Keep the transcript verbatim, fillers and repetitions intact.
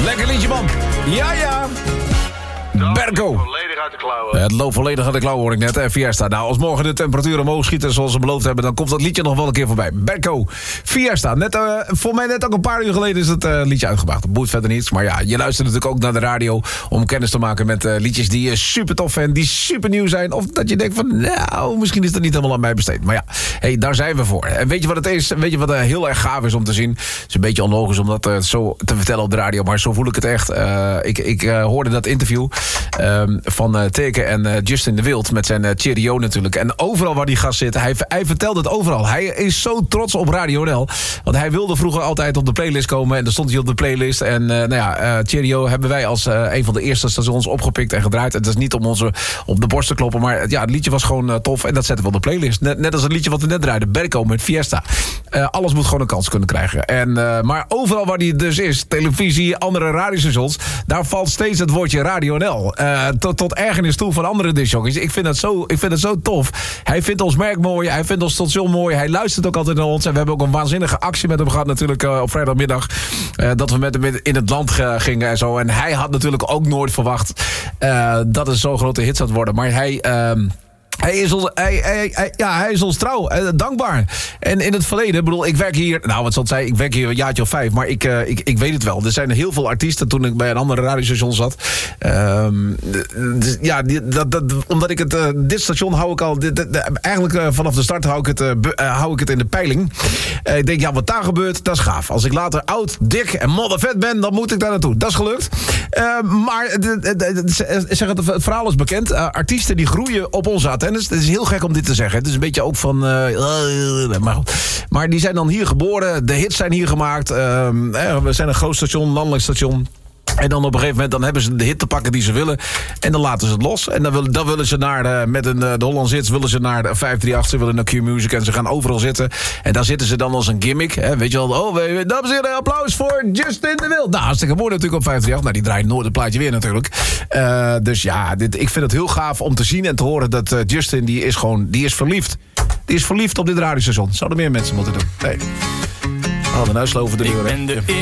Lekker liedje, man. Ja, ja. Berko. Volledig uit de klauwen. Het loopt volledig uit de klauwen, hoor ik net. En Fiesta. Nou, als morgen de temperaturen omhoog schieten zoals ze beloofd hebben, dan komt dat liedje nog wel een keer voorbij. Berko. Fiesta. Net, uh, voor mij net ook een paar uur geleden is het uh, liedje uitgebracht. Dat boeit verder niets. Maar ja, je luistert natuurlijk ook naar de radio om kennis te maken met uh, liedjes die je super tof vindt, die super nieuw zijn. Of dat je denkt van, nou, misschien is dat niet helemaal aan mij besteed. Maar ja, hey, daar zijn we voor. En weet je wat het is? Weet je wat uh, heel erg gaaf is om te zien? Het is een beetje onlogisch om dat uh, zo te vertellen op de radio, maar zo voel ik het echt. Uh, ik ik uh, hoorde dat interview Um, van uh, Teke en uh, Justin de Wild met zijn uh, Cheerio natuurlijk. En overal waar die gast zit, hij, hij vertelt het overal. Hij is zo trots op Radio N L. Want hij wilde vroeger altijd op de playlist komen en dan stond hij op de playlist. En uh, nou ja, uh, Cheerio hebben wij als uh, een van de eerste stations opgepikt en gedraaid. Het is niet om onze op de borst te kloppen, maar ja, het liedje was gewoon uh, tof en dat zetten we op de playlist. Net, net als het liedje wat we net draaiden, Berko met Fiesta. Uh, alles moet gewoon een kans kunnen krijgen. En, uh, maar overal waar die dus is, televisie, andere radiostations, daar valt steeds het woordje Radio N L. Uh, tot, tot ergernis toe van andere discjockeys. Ik vind dat zo, ik vind het zo tof. Hij vindt ons merk mooi, hij vindt ons station mooi, hij luistert ook altijd naar ons. En we hebben ook een waanzinnige actie met hem gehad natuurlijk uh, op vrijdagmiddag. Uh, dat we met hem in het land uh, gingen en zo. En hij had natuurlijk ook nooit verwacht uh, dat het zo'n grote hit zou worden. Maar hij... Uh, Hij is, ons, hij, hij, hij, ja, hij is ons trouw, uh, dankbaar. En in het verleden, bedoel, ik werk hier... Nou, wat zal het zijn, ik werk hier een jaartje of vijf... maar ik, uh, ik, ik weet het wel. Er zijn heel veel artiesten toen ik bij een andere radiostation zat. Um, dus, ja, dat, dat, omdat ik het... Uh, dit station hou ik al... Dit, dit, eigenlijk uh, vanaf de start hou ik, het, uh, be, uh, hou ik het in de peiling. Uh, ik denk, ja, wat daar gebeurt, dat is gaaf. Als ik later oud, dik en moddervet ben... dan moet ik daar naartoe. Dat is gelukt. Uh, maar zeg het, het verhaal is bekend. Uh, artiesten die groeien op onze antennes. Het is heel gek om dit te zeggen. Het is een beetje ook van... Uh, maar, maar die zijn dan hier geboren. De hits zijn hier gemaakt. Uh, we zijn een groot station, landelijk station. En dan op een gegeven moment dan hebben ze de hit te pakken die ze willen. En dan laten ze het los. En dan willen, dan willen ze naar de, met een, de Hollandse hits willen ze naar de vijf drie acht. Ze willen naar Q-Music en ze gaan overal zitten. En daar zitten ze dan als een gimmick. Hè? Weet je wel, oh, dames en heren, applaus voor Justin de Wild. Nou, hartstikke mooi natuurlijk op vijf drie acht. Nou, die draait nooit het plaatje weer natuurlijk. Uh, dus ja, dit, ik vind het heel gaaf om te zien en te horen dat uh, Justin, die is gewoon, die is verliefd. Die is verliefd op dit radiostation. Zouden meer mensen moeten doen. Nee. We hadden een huisloven de deur.